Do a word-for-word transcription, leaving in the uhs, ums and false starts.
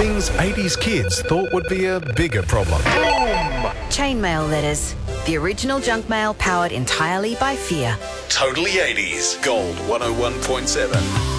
Things eighties kids thought would be a bigger problem. Chainmail letters. The original junk mail powered entirely by fear. Totally eighties. Gold one oh one point seven.